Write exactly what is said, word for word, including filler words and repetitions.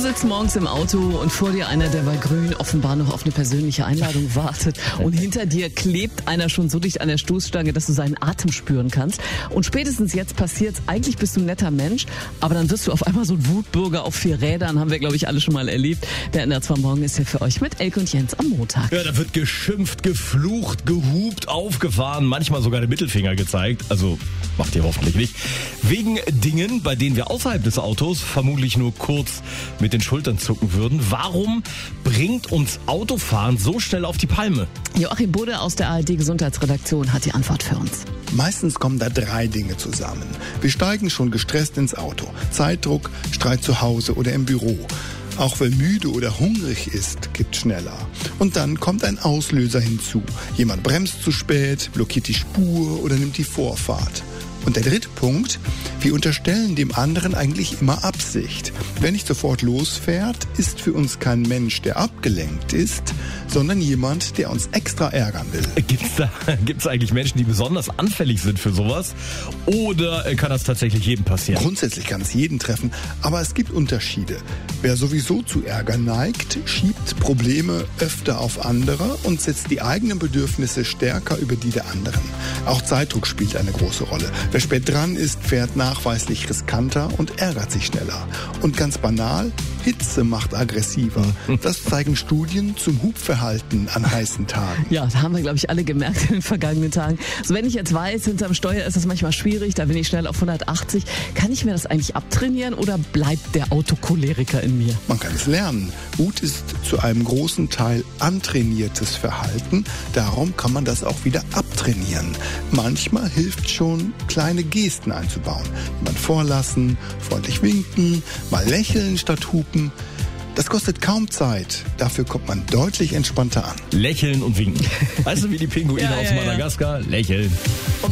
sitzt morgens im Auto und vor dir einer, der bei Grün offenbar noch auf eine persönliche Einladung wartet. Und hinter dir klebt einer schon so dicht an der Stoßstange, dass du seinen Atem spüren kannst. Und spätestens jetzt passiert's. Eigentlich bist du ein netter Mensch, aber dann wirst du auf einmal so ein Wutbürger auf vier Rädern. Haben wir, glaube ich, alle schon mal erlebt. Der N R zwei Morgen ist hier für euch mit Elke und Jens am Montag. Ja, da wird geschimpft, geflucht, gehupt, aufgefahren, manchmal sogar den Mittelfinger gezeigt. Also macht ihr hoffentlich nicht. Wegen Dingen, bei denen wir außerhalb des Autos vermutlich nur kurz mit den Schultern zucken würden. Warum bringt uns Autofahren so schnell auf die Palme? Joachim Budde aus der A R D-Gesundheitsredaktion hat die Antwort für uns. Meistens kommen da drei Dinge zusammen. Wir steigen schon gestresst ins Auto. Zeitdruck, Streit zu Hause oder im Büro. Auch wer müde oder hungrig ist, kippt schneller. Und dann kommt ein Auslöser hinzu. Jemand bremst zu spät, blockiert die Spur oder nimmt die Vorfahrt. Und der dritte Punkt, wir unterstellen dem anderen eigentlich immer Absicht. Wer nicht sofort losfährt, ist für uns kein Mensch, der abgelenkt ist, sondern jemand, der uns extra ärgern will. Gibt's da, gibt's eigentlich Menschen, die besonders anfällig sind für sowas? Oder kann das tatsächlich jedem passieren? Grundsätzlich kann es jeden treffen, aber es gibt Unterschiede. Wer sowieso zu Ärger neigt, schiebt Probleme öfter auf andere und setzt die eigenen Bedürfnisse stärker über die der anderen. Auch Zeitdruck spielt eine große Rolle. Wer spät dran ist, fährt nachweislich riskanter und ärgert sich schneller. Und ganz banal, Hitze macht aggressiver. Das zeigen Studien zum Hubverhalten an heißen Tagen. Ja, da haben wir, glaube ich, alle gemerkt in den vergangenen Tagen. So, wenn ich jetzt weiß, hinterm Steuer ist das manchmal schwierig, da bin ich schnell auf hundertachtzig. Kann ich mir das eigentlich abtrainieren oder bleibt der Autocholeriker in mir? Man kann es lernen. Wut ist zu einem großen Teil antrainiertes Verhalten. Darum kann man das auch wieder abtrainieren. Manchmal hilft schon, kleine Gesten einzubauen. Jemand vorlassen, freundlich winken, mal lächeln statt hupen. Das kostet kaum Zeit. Dafür kommt man deutlich entspannter an. Lächeln und winken. Weißt du, wie die Pinguine Ja, aus ja, Madagaskar? Ja. Lächeln. Und